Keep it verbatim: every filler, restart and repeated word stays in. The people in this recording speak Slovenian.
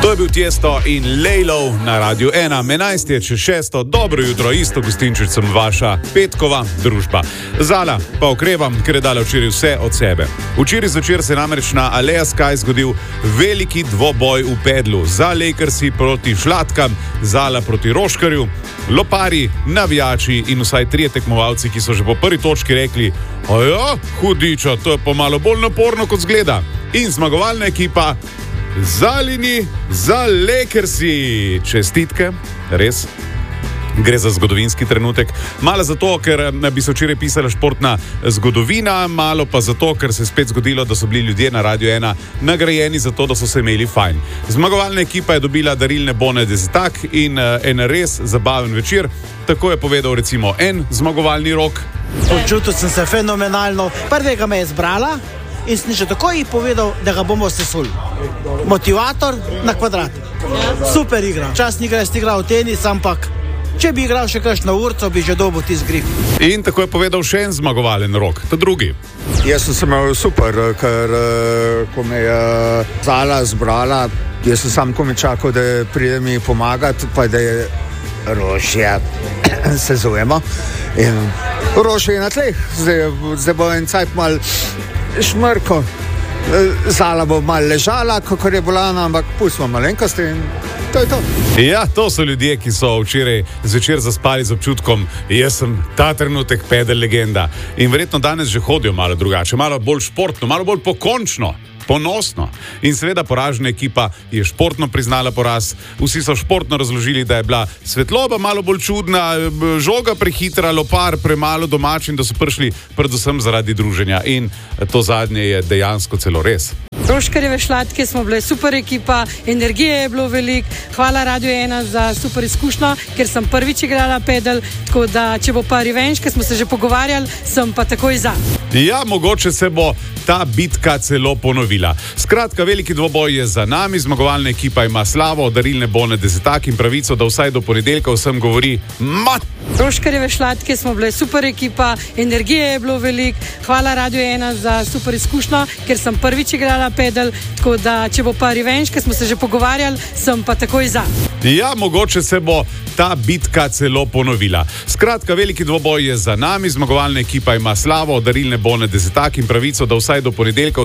To je bil Tiesto in Lejlov na Radiu ena. enajst je čez šesto, dobro jutro, isto gostinčič sem vaša petkova družba. Zala pa okrevam, ker je dala včeraj vse od sebe. Včeraj zvečer se je namreč na Aleja Sky zgodil veliki dvoboj v pedlu. Za Lakersi proti Šlatkam, Zala proti Roškarju, lopari, navijači in vsaj trije tekmovalci, ki so že po prvi točki rekli: "Aja, hudiča, to je pa malo bolj naporno kot zgleda." In zmagovalna ekipa Zalini za Lakersi. Čestitke, res. Gre za zgodovinski trenutek. Malo zato, ker bi se včeraj pisala športna zgodovina, malo pa zato, ker se je spet zgodilo, da so bili ljudje na Radiu ena nagrajeni za to, da so se imeli fajn. Zmagovalna ekipa je dobila darilne bone desetak in en res zabaven večer. Tako je povedal recimo en zmagovalni Rok. Počutil sem se fenomenalno. Prvega me je zbrala in sem že takoj povedal, da ga bomo sesuli. Motivator na kvadrat. Super igra. Čas ni igra, jaz igral tenis, ampak če bi igral še kakšno urco, bi že dobil tisti grif. In tako je povedal še en zmagovalen Rok, ta drugi. Jaz sem se imel super, ker ko me je Zala zbrala, jaz sem sam komi čakal, da pride mi pomagati, pa da je Rošja, se zovemo. In Rošja je na tleh, zdaj, zdaj bo en cajt mal šmrko. Zala bo mal ležala, kakor je bolana, ampak pustimo malenkosti in to je to. Ja, to so ljudje, ki so včeraj zvečer zaspali z občutkom: jaz sem ta trenutek pedel legenda. In verjetno danes že hodijo malo drugače, malo bolj športno, malo bolj pokončno, ponosno. In seveda poražena ekipa je športno priznala poraz. Vsi so športno razložili, da je bila svetloba malo bolj čudna, žoga prehitra, lopar premalo domač in da so prišli predvsem zaradi druženja. In to zadnje je dejansko celo res. Roškarjeve Šlatke smo bile super ekipa, energije je bilo veliko. Hvala Radiu ena za super izkušnjo, ker sem prvič igrala pedel, tako da če bo pa revenge, ker smo se že pogovarjali, sem pa takoj za. Ja, mogoče se bo ta bitka celo ponovila. Skratka, veliki dvoboj je za nami, zmagovalna ekipa ima slavo, darilne bone desetak in pravico, da vsaj do ponedeljka vsem govori mat. Roškarjeve Šlatke smo bile super ekipa, energije je bilo veliko. Hvala Radiu ena za super izkušnjo, ker sem prvič igrala pedel, tako da če bo pa revenge, ker smo se že pogovarjali, sem pa takoj za. Ja, mogoče se bo ta bitka celo ponovila. Skratka, veliki dvoboj je za nami, zmagovalna ekipa ima slavo, darilne bone desetak in pravico, da vsaj do ponedeljka